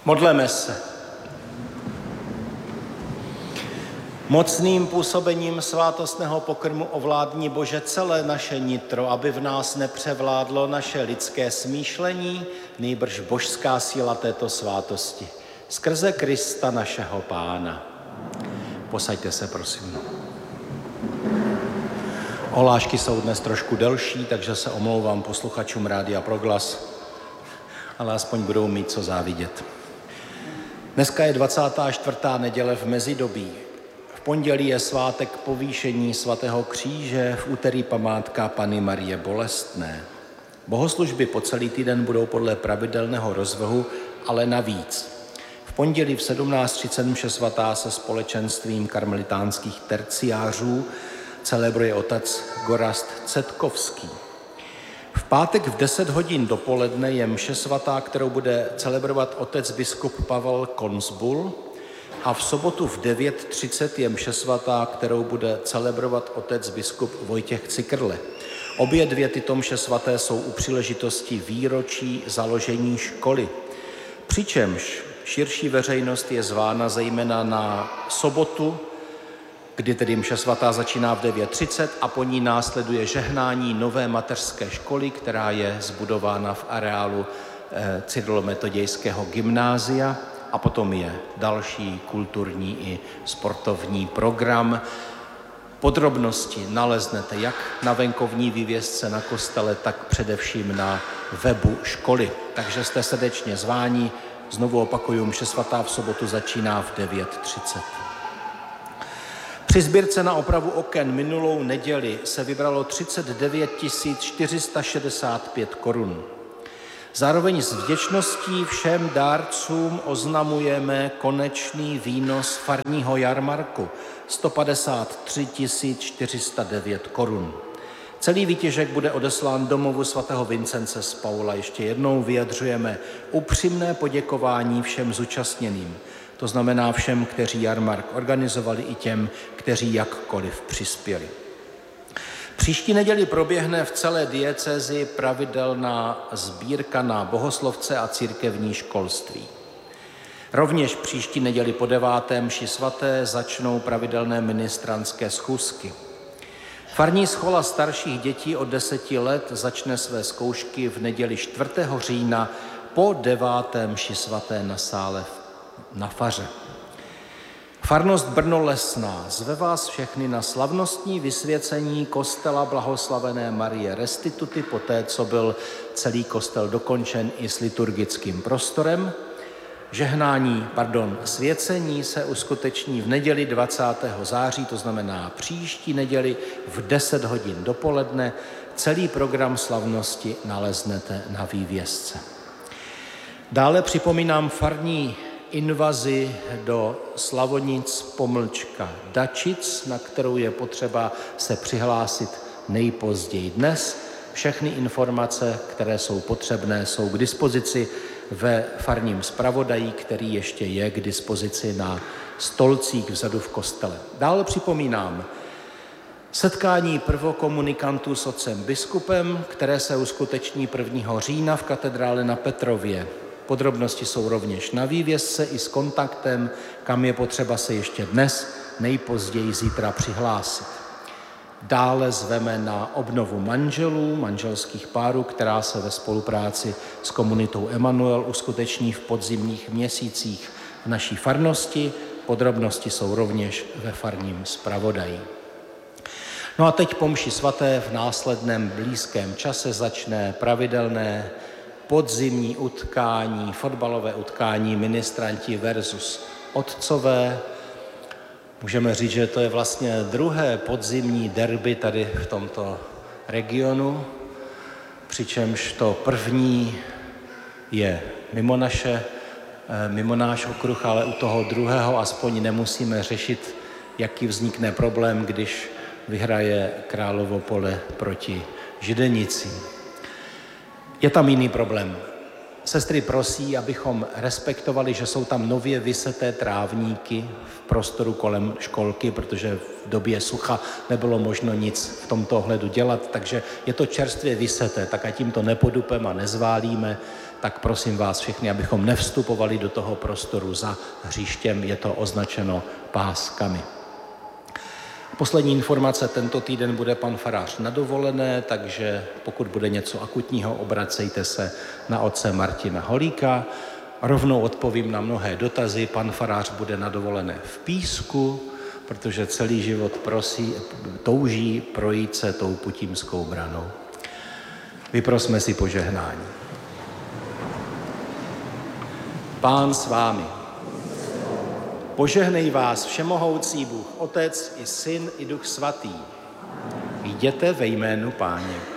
Modleme se. Mocným působením svátostného pokrmu ovládni Bože celé naše nitro, aby v nás nepřevládlo naše lidské smýšlení, nýbrž božská síla této svátosti. Skrze Krista našeho Pána. Posaďte se, prosím. Ohlášky jsou dnes trošku delší, takže se omlouvám posluchačům Rádia Proglas, ale aspoň budou mít co závidět. Dneska je 24. neděle v mezidobí. V pondělí je svátek povýšení svatého kříže, v úterý památka Panny Marie Bolestné. Bohoslužby po celý týden budou podle pravidelného rozvrhu, ale navíc. V pondělí v 17:30 mše svatá se společenstvím karmelitánských terciářů celebruje otec Gorazd Cetkovský. V pátek v 10 hodin dopoledne je mše svatá, kterou bude celebrovat otec biskup Pavel Konsbul, a v sobotu v 9:30 je mše svatá, kterou bude celebrovat otec biskup Vojtěch Cikrle. Obě dvě tyto mše svaté jsou u příležitosti výročí založení školy. Přičemž širší veřejnost je zvána zejména na sobotu, kdy tedy mše svatá začíná v 9:30 a po ní následuje žehnání nové mateřské školy, která je zbudována v areálu Cyrilo-metodějského gymnázia, a potom je další kulturní i sportovní program. Podrobnosti naleznete jak na venkovní vývězce na kostele, tak především na webu školy. Takže jste srdečně zváni. Znovu opakuju, mše svatá v sobotu začíná v 9:30. Při sbírce na opravu oken minulou neděli se vybralo 39 465 korun. Zároveň s vděčností všem dárcům oznamujeme konečný výnos farního jarmarku 153 409 korun. Celý výtěžek bude odeslán domovu svatého Vincence z Paula. Ještě jednou vyjadřujeme upřímné poděkování všem zúčastněným. To znamená všem, kteří jarmark organizovali, i těm, kteří jakkoliv přispěli. Příští neděli proběhne v celé diecézi pravidelná sbírka na bohoslovce a církevní školství. Rovněž příští neděli po 9. mši svaté začnou pravidelné ministrantské schůzky. Farní schola starších dětí od 10 let začne své zkoušky v neděli 4. října po 9. mši svaté na sále na faře. Farnost Brno Lesná zve vás všechny na slavnostní vysvěcení kostela blahoslavené Marie Restituty, poté co byl celý kostel dokončen i s liturgickým prostorem. Svěcení se uskuteční v neděli 20. září, to znamená příští neděli v 10 hodin dopoledne. Celý program slavnosti naleznete na vývězce. Dále připomínám farní invazi do Slavonic / Dačic, na kterou je potřeba se přihlásit nejpozději dnes. Všechny informace, které jsou potřebné, jsou k dispozici ve farním zpravodaji, který ještě je k dispozici na stolcích vzadu v kostele. Dále připomínám setkání prvokomunikantů s otcem biskupem, které se uskuteční 1. října v katedrále na Petrově. Podrobnosti jsou rovněž na vývězce i s kontaktem, kam je potřeba se ještě dnes, nejpozději zítra přihlásit. Dále zveme na obnovu manželů, manželských párů, která se ve spolupráci s komunitou Emanuel uskuteční v podzimních měsících v naší farnosti. Podrobnosti jsou rovněž ve farním zpravodaji. No a teď po mši svaté v následném blízkém čase začne pravidelné podzimní utkání, fotbalové utkání ministranti versus otcové. Můžeme říct, že to je vlastně druhé podzimní derby tady v tomto regionu, přičemž to první je mimo náš okruh, ale u toho druhého aspoň nemusíme řešit, jaký vznikne problém, když vyhraje Královo Pole proti Židenici. Je tam jiný problém. Sestry prosí, abychom respektovali, že jsou tam nově vyseté trávníky v prostoru kolem školky, protože v době sucha nebylo možno nic v tomto ohledu dělat, takže je to čerstvě vyseté, tak ať tím to nepodupem a nezválíme, tak prosím vás všechny, abychom nevstupovali do toho prostoru za hřištěm, je to označeno páskami. Poslední informace, tento týden bude pan farář na dovolené, takže pokud bude něco akutního, obracejte se na otce Martina Holíka. Rovnou odpovím na mnohé dotazy, pan farář bude na dovolené v Písku, protože celý život touží projít se tou Putímskou branou. Vyprosme si požehnání. Pán s vámi. Požehnej vás všemohoucí Bůh, Otec i Syn i Duch Svatý. Jděte ve jménu Páně.